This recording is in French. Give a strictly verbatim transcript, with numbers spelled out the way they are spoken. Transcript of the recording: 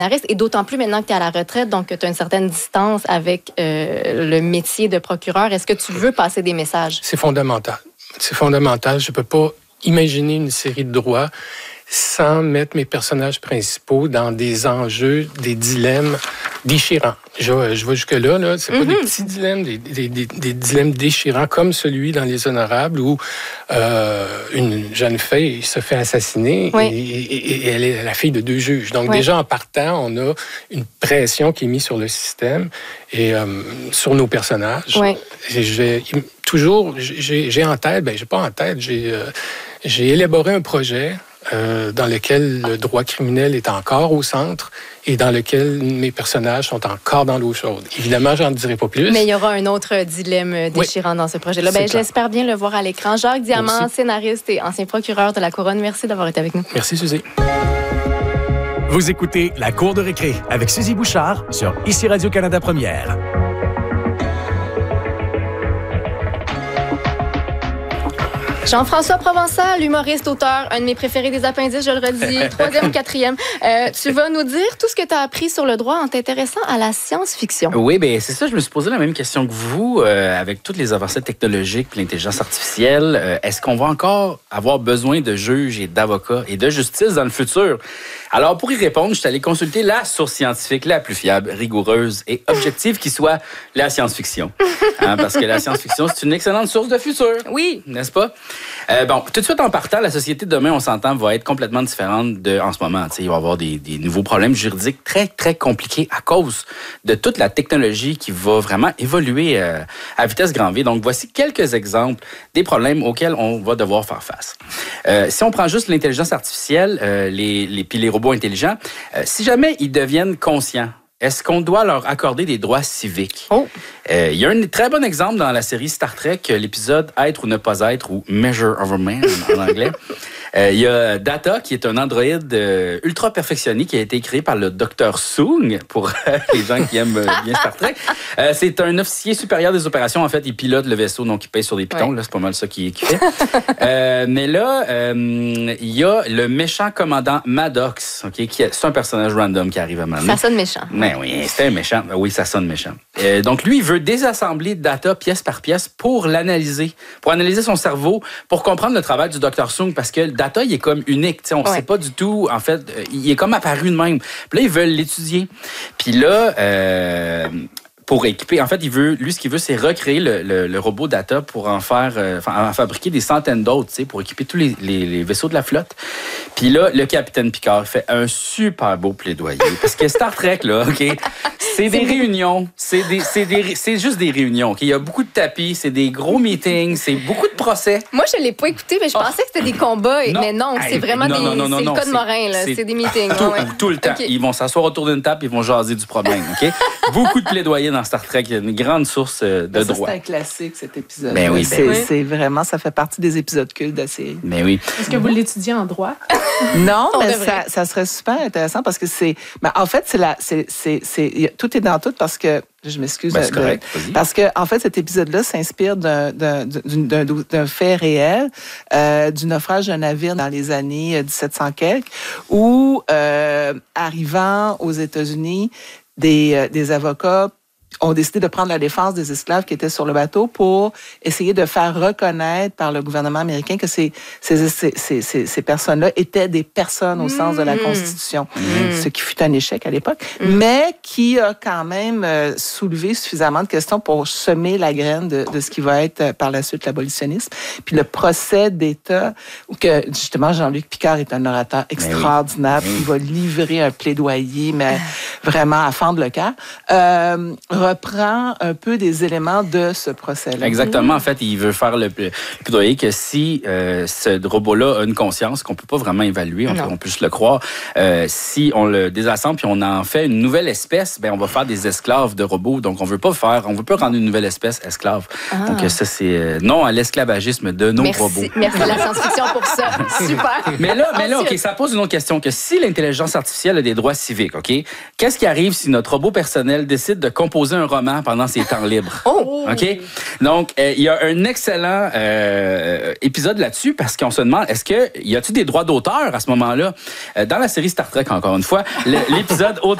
Et d'autant plus maintenant que tu es à la retraite, donc que tu as une certaine distance avec euh, le métier de procureur. Est-ce que tu veux passer des messages? C'est fondamental. C'est fondamental. Je ne peux pas imaginer une série de droits sans mettre mes personnages principaux dans des enjeux, des dilemmes déchirants. Je, je vais jusque-là, là. C'est mm-hmm. pas des petits dilemmes, des, des, des, des dilemmes déchirants comme celui dans Les Honorables où euh, une jeune fille se fait assassiner oui. et, et, et elle est la fille de deux juges. Donc oui. déjà en partant, on a une pression qui est mise sur le système et euh, sur nos personnages. Oui. Et j'ai, toujours, j'ai, j'ai en tête, ben j'ai pas en tête, j'ai, euh, j'ai élaboré un projet Euh, dans lequel le droit criminel est encore au centre et dans lequel mes personnages sont encore dans l'eau chaude. Évidemment, j'en dirai pas plus. Mais il y aura un autre dilemme déchirant oui. dans ce projet-là. Ben, j'espère bien le voir à l'écran. Jacques Diamant, merci. Scénariste et ancien procureur de la Couronne, merci d'avoir été avec nous. Merci, Suzy. Vous écoutez La Cour de récré avec Suzy Bouchard sur Ici Radio-Canada Première. Jean-François Provençal, humoriste, auteur, un de mes préférés des appendices, je le redis, troisième ou quatrième. Euh, tu vas nous dire tout ce que tu as appris sur le droit en t'intéressant à la science-fiction. Oui, bien, c'est ça. Je me suis posé la même question que vous. Euh, avec toutes les avancées technologiques et l'intelligence artificielle, euh, est-ce qu'on va encore avoir besoin de juges et d'avocats et de justice dans le futur? Alors, pour y répondre, je suis allé consulter la source scientifique la plus fiable, rigoureuse et objective qui soit la science-fiction. Hein, parce que la science-fiction, c'est une excellente source de futur. Oui, n'est-ce pas? Euh, bon, tout de suite en partant, la société de demain, on s'entend, va être complètement différente de en ce moment. T'sais, il va y avoir des, des nouveaux problèmes juridiques très, très compliqués à cause de toute la technologie qui va vraiment évoluer euh, à vitesse grand V. Donc, voici quelques exemples des problèmes auxquels on va devoir faire face. Euh, si on prend juste l'intelligence artificielle, euh, les, les, puis les robots intelligents, euh, si jamais ils deviennent conscients, est-ce qu'on doit leur accorder des droits civiques? Oh. Euh, il y a un très bon exemple dans la série Star Trek, l'épisode « Être ou ne pas être » ou « Measure of a Man » en anglais. Euh, il y a Data, qui est un androïde euh, ultra perfectionné qui a été créé par le docteur Soong, pour euh, les gens qui aiment euh, bien Star Trek. Euh, c'est un officier supérieur des opérations. En fait, il pilote le vaisseau, donc il pèse sur des pitons. Ouais. Là, c'est pas mal ça qu'il, qu'il fait. euh, mais là, euh, il y a le méchant commandant Maddox, okay, qui est, c'est un personnage random qui arrive à m'amener. Ça sonne méchant. Mais oui, c'est un méchant. Oui, ça sonne méchant. Euh, donc lui, il veut désassembler Data pièce par pièce pour l'analyser, pour analyser son cerveau, pour comprendre le travail du docteur Soong, parce que Data, il est comme unique. On ne ouais. sait pas du tout. En fait, il est comme apparu de même. Puis là, ils veulent l'étudier. Puis là, euh, pour équiper, en fait, il veut, lui, ce qu'il veut, c'est recréer le, le, le robot Data pour en faire, euh, en fabriquer des centaines d'autres, pour équiper tous les, les, les vaisseaux de la flotte. Puis là, le capitaine Picard fait un super beau plaidoyer. Parce que Star Trek, là, OK, c'est des réunions. C'est, des, c'est, des, c'est juste des réunions, OK? Il y a beaucoup de tapis, c'est des gros meetings, c'est beaucoup de procès. Moi, je ne l'ai pas écouté, mais je oh. pensais que c'était des combats. Non. Mais non, c'est vraiment non, des... Non, non, non, c'est non, le code Morin, là. C'est, c'est des meetings. Tout, ouais. tout le temps. Okay. Ils vont s'asseoir autour d'une table et ils vont jaser du problème, OK? Beaucoup de plaidoyer dans Star Trek. Il y a une grande source de ben ça, droit. C'est un classique, cet épisode. Ben oui, ben c'est, oui. c'est vraiment, ça fait partie des épisodes cultes de la série. Ben oui. Est-ce que vous l'étudiez en droit? Non, mais ça, ça serait super intéressant parce que c'est... Ben, en fait, c'est la, c'est, c'est, c'est, tout est dans tout parce que... Je m'excuse. Ben, c'est de, correct. Parce que, en fait, cet épisode-là s'inspire d'un, d'un, d'un, d'un, d'un fait réel, euh, du naufrage d'un navire dans les années dix-sept cents quelques, où, euh, arrivant aux États-Unis, des, euh, des avocats ont décidé de prendre la défense des esclaves qui étaient sur le bateau pour essayer de faire reconnaître par le gouvernement américain que ces, ces, ces, ces, ces personnes-là étaient des personnes au mmh. sens de la Constitution, mmh. ce qui fut un échec à l'époque, mmh. mais qui a quand même euh, soulevé suffisamment de questions pour semer la graine de, de ce qui va être euh, par la suite l'abolitionnisme. Puis le procès d'État, où que justement Jean-Luc Picard est un orateur extraordinaire, oui. il va livrer un plaidoyer, mais vraiment à fendre le cœur, euh, reprend un peu des éléments de ce procès-là. Exactement. En fait, il veut faire le, le plaidoyer que si euh, ce robot-là a une conscience qu'on peut pas vraiment évaluer, on, peut, on peut juste le croire, euh, si on le désassemble puis on en fait une nouvelle espèce, ben on va faire des esclaves de robots. Donc, on veut pas faire, on veut pas rendre une nouvelle espèce esclave. Ah. Donc, ça, c'est euh, non à l'esclavagisme de nos Merci. robots. Merci à la science-fiction pour ça. Super. Mais là, mais là, OK, ça pose une autre question, que si l'intelligence artificielle a des droits civiques, OK, qu'est-ce Qu'est-ce qui arrive si notre robot personnel décide de composer un roman pendant ses temps libres? Oh! OK? Donc, il euh, y a un excellent euh, épisode là-dessus parce qu'on se demande, est-ce que y a-t-il des droits d'auteur à ce moment-là? Euh, dans la série Star Trek, encore une fois, le, l'épisode